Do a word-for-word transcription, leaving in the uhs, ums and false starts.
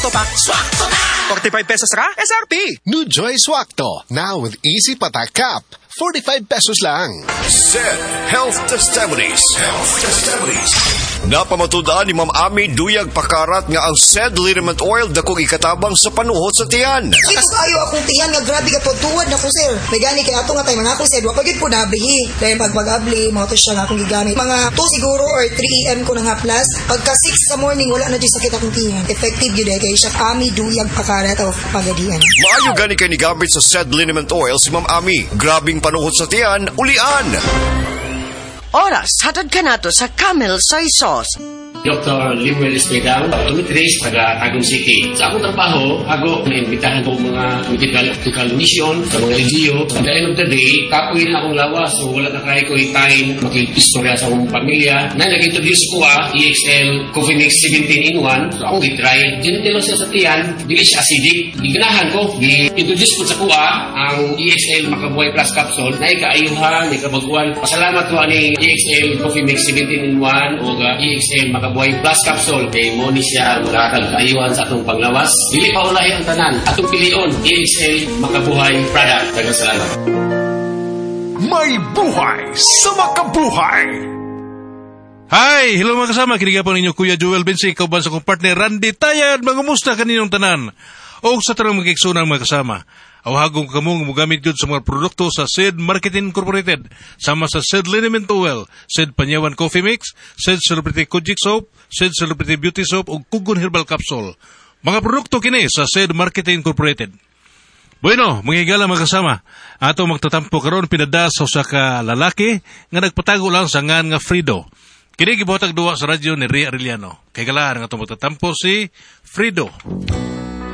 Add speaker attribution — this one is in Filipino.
Speaker 1: Swakto pa. Swakto na! forty-five pesos ra? S R P.
Speaker 2: New Joy Swakto. Now with easy patak cap. forty-five pesos lang.
Speaker 3: S E D Health Testimonies. Health Testimonies. Napamatudaan ni Ma'am Ami Duyag Pakarat nga ang S E D liniment oil dakong ikatabang sa panuhot sa tiyan.
Speaker 4: Ito kayo akong tiyan nga grabe ka tuwad na ko sir. May gani kay ato nga tayo mga akong sir. Wapagid po nablihi. Dahil pagpag-abli, mga to siya nga akong gigamit. Mga two siguro or three A M ko na nga plus. Pagka six sa morning, wala na dyan sakit akong tiyan. Effective yun eh. Kaya siya Ami Duyag Pakarat of Pagadian.
Speaker 3: Maayo gani kay ni gamit sa S E D liniment oil si Ma'am Ami. Grabing panuhot sa tiyan, ulian.
Speaker 5: Oras, hatod ka na to sa Camel Soy Sauce.
Speaker 6: Doctor Limuel Espedal, optometrist, taga Tagum City. Sa akong trabaho, ako naimbitahan ko mga medical, medical mission sa mga L G U. At the end of the day, kapoy na akong lawas. So wala na kaya ko i-time, makikistorya sa akong pamilya. Na nag-introduce ko ah, E X L Coffee Mix seventeen in one. So akong gitry. Ginitilo siya sa tiyan, dili siya acidic. Giganahan ko, gi-introduce ko sa kuha ang E X L Makabuhay Plus Capsule. Na ikaayuhan, ikabaguan. Pasalamat ko ani E X L Coffee Mix seventeen in one o E X L Makabuhay Plus Capsule kay mo ni siya makakal kaayuhan sa atong panglawas. Dili pa ulahi ang tanan. Atong pilion, E X L Makabuhay product. Daghang salamat.
Speaker 7: May buhay sa makabuhay.
Speaker 8: Hi! Hello mga kasama. Kinigapon ninyo Kuya Joel Bensi, kauban sa kong partner Randy Tayad. Mangumusta kaninyong tanan. O sa tarang magkiksunan mga kasama. Awahagong kamong mugamit yun sa mga produkto sa S E D Marketing Incorporated. Sama sa S E D Liniment Oil, S E D Panyawan Coffee Mix, S E D Celebrity Kojic Soap, S E D Celebrity Beauty Soap, o Kugon Herbal Capsule. Mga produkto kini sa S E D Marketing Incorporated. Bueno, mga higala mga kasama, ato magtatampo karon pinada sa usa ka lalaki nga nagpatago lang sa ngan nga Frido. Kini gibuhatag duwa sa radyo ni Ria Arellano. Kay galaan nga ato magtatampo si Frido.